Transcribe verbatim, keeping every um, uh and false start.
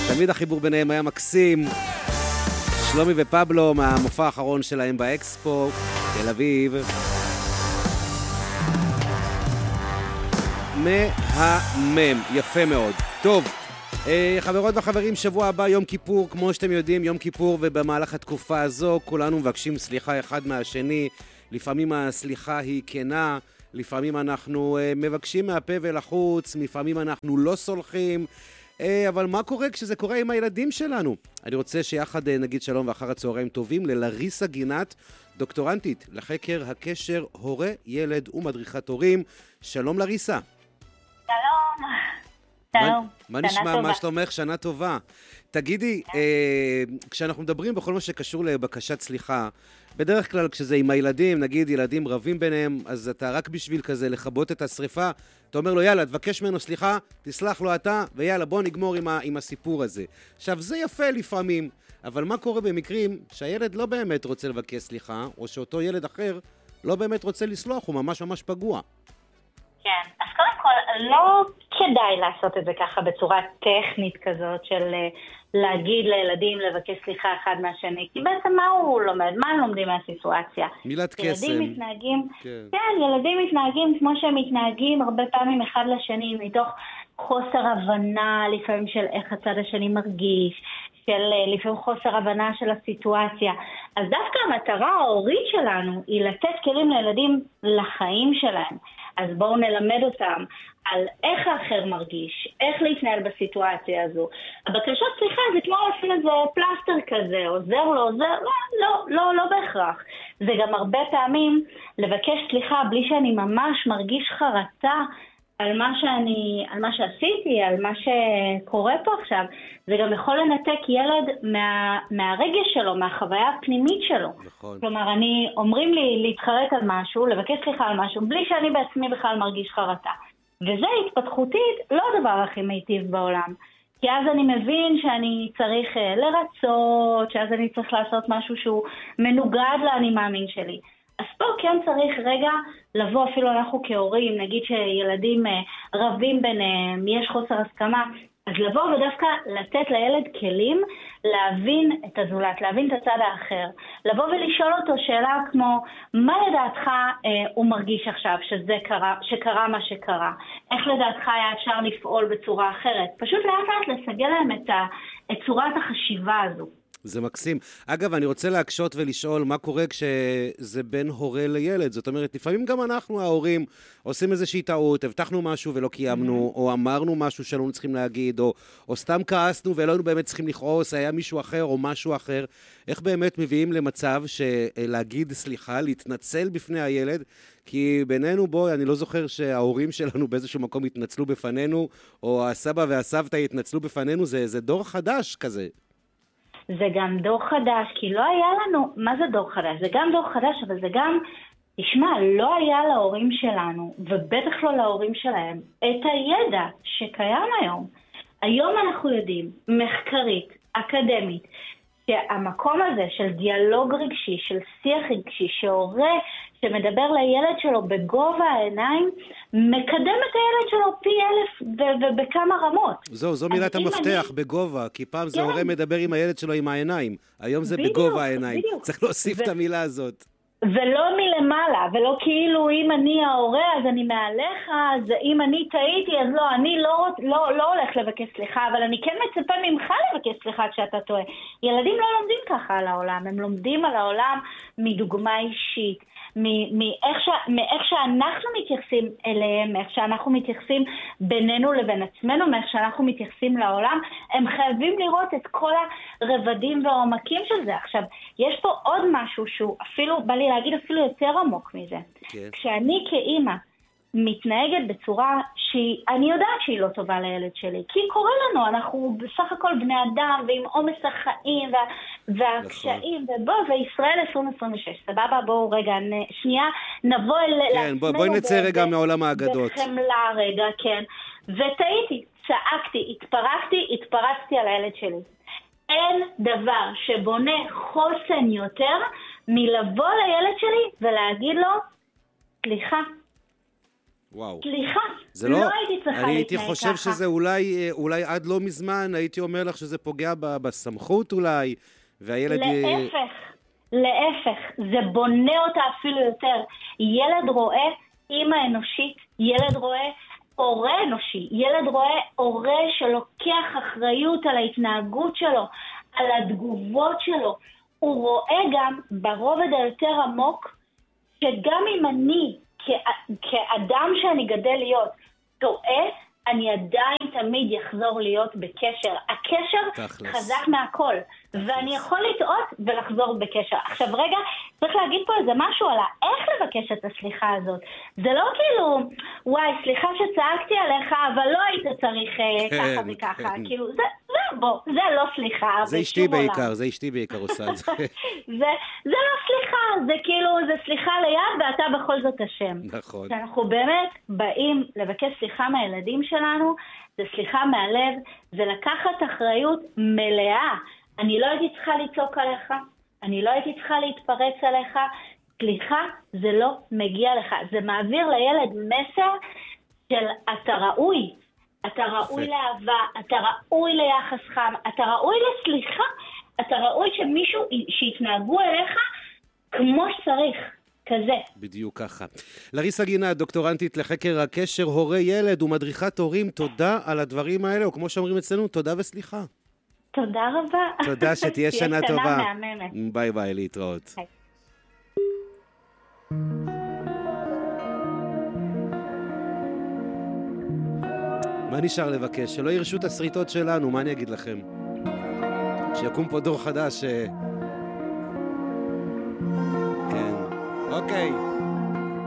תמיד החיבור ביניהם היה מקסים. שלומי ופבלו מהמופע האחרון שלהם באקספו, תל אביב. מהמם, יפה מאוד. טוב, חברות וחברים, שבוע הבא יום כיפור, כמו שאתם יודעים, יום כיפור, ובמהלך התקופה הזו כולנו מבקשים סליחה אחד מהשני. לפעמים הסליחה היא כנה, לפעמים אנחנו מבקשים מהפה ולחוץ, לפעמים אנחנו לא סולחים, אבל מה קורה כשזה קורה עם הילדים שלנו? אני רוצה שיחד נגיד שלום ואחר הצהריים טובים ללריסה גינת, דוקטורנטית לחקר הקשר הורה-ילד ומדריכת הורים. שלום לריסה. שלום. שלום. מה נשמע? מה שלומך? שנה טובה. תגידי, אה, כשאנחנו מדברים בכל מה שקשור לבקשת סליחה, בדרך כלל כשזה עם הילדים, נגיד ילדים רבים ביניהם, אז אתה רק בשביל כזה לכבות את השריפה, אתה אומר לו יאללה, תבקש ממנו סליחה, תסלח לו אתה, ויאללה בוא נגמור עם, ה, עם הסיפור הזה. עכשיו זה יפה לפעמים, אבל מה קורה במקרים שהילד לא באמת רוצה לבקש סליחה, או שאותו ילד אחר לא באמת רוצה לסלוח, הוא ממש ממש פגוע. כן, אז קודם כל לא כדאי לעשות את זה ככה בצורה טכנית כזאת של להגיד לילדים לבקש סליחה אחד מהשני, כי בעצם מה הוא לומד? מה הם לומדים מהסיטואציה? מילת קסם. ילדים מתנהגים, כן. כן, ילדים מתנהגים כמו שהם מתנהגים הרבה פעמים אחד לשני, מתוך חוסר הבנה לפעמים של איך הצד השני מרגיש, של לפעמים חוסר הבנה של הסיטואציה. אז דווקא המטרה ההורית שלנו היא לתת כלים לילדים לחיים שלהם. אז בואו נלמד אותם על איך האחר מרגיש, איך להתנהל בסיטואציה הזו. הבקשות סליחה זה כמו לשים איזה פלסטר כזה, עוזר לו, עוזר, לא, לא, לא, לא בהכרח. זה גם הרבה פעמים לבקש סליחה בלי שאני ממש מרגיש חרטה על מה שאני, על מה שעשיתי, על מה שקורה פה עכשיו. זה גם יכול לנתק ילד מה, מהרגש שלו, מהחוויה הפנימית שלו. נכון. כלומר, אני, אומרים לי להתחרט על משהו, לבקש סליחה על משהו, בלי שאני בעצמי בכלל מרגיש חרטה. וזה התפתחותית לא הדבר הכי מיטיב בעולם. כי אז אני מבין שאני צריך לרצות, שאז אני צריך לעשות משהו שהוא מנוגד לאני מאמין שלי. אז פה כן צריך רגע לבוא, אפילו אנחנו כהורים, נגיד שילדים רבים ביניהם, יש חוסר הסכמה, אז לבוא ודווקא לתת לילד כלים להבין את הזולת, להבין את הצד האחר. לבוא ולשאול אותו שאלה כמו, מה לדעתך אה, הוא מרגיש עכשיו שזה קרה, שקרה מה שקרה? איך לדעתך היה אפשר לפעול בצורה אחרת? פשוט לאט לאט לסגל להם את, ה, את צורת החשיבה הזו. זה מקסים. אגב, אני רוצה להקשות ולשאול מה קורה כשזה בין הורה לילד. זאת אומרת, לפעמים גם אנחנו, ההורים, עושים איזושהי טעות, הבטחנו משהו ולא קיימנו, או אמרנו משהו שלא צריכים להגיד, או, או סתם כעסנו ולא היינו באמת צריכים לכעוס, היה מישהו אחר או משהו אחר. איך באמת מביאים למצב שלהגיד סליחה, להתנצל בפני הילד? כי בינינו, בואי, אני לא זוכר שההורים שלנו באיזשהו מקום התנצלו בפנינו, או הסבא והסבתא התנצלו בפנינו, זה, זה דור חדש כזה. זה גם דור חדש, כי לא היה לנו, מה זה דור חדש? זה גם דור חדש, אבל זה גם, תשמע, לא היה להורים שלנו, ובטח לא להורים שלהם, את הידע שקיים היום. היום אנחנו יודעים, מחקרית, אקדמית, שהמקום הזה של דיאלוג רגשי, של שיח רגשי, שהורה שמדבר לילד שלו בגובה העיניים, מקדם את הילד שלו פי אלף ובכמה רמות. זו, זו מילת המפתח, אני... בגובה, כי פעם זה הורה מדבר עם הילד שלו עם העיניים, היום זה בדיוק, בגובה העיניים. בדיוק. צריך להוסיף ו... את המילה הזאת. ולא מלמעלה, ולא כאילו אם אני ההורה אז אני מעליך, אז אם אני טעיתי אז לא, אני לא, לא, לא הולך לבקש סליחה, אבל אני כן מצפה ממך לבקש סליחה כשאתה טועה. ילדים לא לומדים ככה על העולם, הם לומדים על העולם מדוגמה אישית, מאיך, ש... מאיך שאנחנו מתייחסים אליהם, מאיך שאנחנו מתייחסים בינינו לבין עצמנו, מאיך שאנחנו מתייחסים לעולם, הם חייבים לראות את כל הרבדים והעומקים של זה. עכשיו, יש פה עוד משהו שהוא אפילו, בא לי להגיד אפילו יותר עמוק מזה. Okay. כשאני כאימא מתנהגת בצורה שאני יודעת שהיא לא טובה לילד שלי, כי קורה לנו, אנחנו בסך הכל בני אדם ועם עומס החיים וה, והקשיים, ובוא, וישראל עשרים עשרים ושש, סבבה, בואו רגע, שנייה, נבוא אל... כן, בוא, בואי נצא רגע מעולם האגדות. בחמלה רגע, כן. וטעיתי, צעקתי, התפרקתי, התפרצתי על הילד שלי. אין דבר שבונה חוסן יותר מלבוא לילד שלי ולהגיד לו, סליחה, וואו. סליחה, זה לא לא, הייתי צריכה אני הייתי להתנהג חושב ככה. שזה אולי, אולי עד לא מזמן, הייתי אומר לך שזה פוגע ב- בסמכות אולי, והילד... להפך, להפך, זה בונה אותה אפילו יותר. ילד רואה אמא אנושית, ילד רואה הורה אנושי, ילד רואה הורה שלוקח אחריות על ההתנהגות שלו, על התגובות שלו. הוא רואה גם ברובד היותר עמוק, שגם אם אני, כ- כאדם שאני גדל להיות, טועה, אני עדיין תמיד יחזור להיות בקשר. הקשר תכלס. חזק מהכל, ואני יכול לטעות ולחזור בקשר. עכשיו רגע, צריך להגיד פה איזה משהו על איך לבקש את הסליחה הזאת. זה לא כאילו, וואי, סליחה שצעקתי עליך, אבל לא היית צריך אה, כן, ככה וככה. כן. כאילו, זה, זה, בוא, זה לא סליחה. זה אשתי בשום עולם. בעיקר, זה אשתי בעיקר עושה את זה. זה, זה לא סליחה, זה כאילו, זה סליחה ליד ואתה בכל זאת אשם. נכון. כשאנחנו באמת באים לבקש סליחה מהילדים שלנו, זה סליחה מהלב, זה לקחת אחריות מלאה. אני לא הייתי צריכה לצעוק עליך, אני לא הייתי צריכה להתפרץ עליך, סליחה, זה לא מגיע לך. זה מעביר לילד מסר של אתה ראוי, אתה ראוי לאהבה, אתה ראוי ליחס חם, אתה ראוי לסליחה, אתה ראוי שמישהו, שיתנהגו אליך כמו שצריך. כזה. בדיוק ככה. לריסה גינת, דוקטורנטית לחקר הקשר הורה-ילד ומדריכת הורים, תודה על הדברים האלה, או כמו שאומרים אצלנו, תודה וסליחה. תודה רבה. תודה, שתהיה שנה טובה. שנה מהממת. ביי ביי, להתראות. ביי. מה נשאר לבקש? שלא ירשו את הסריטות שלנו, מה אני אגיד לכם? שיקום פה דור חדש. כן. אוקיי.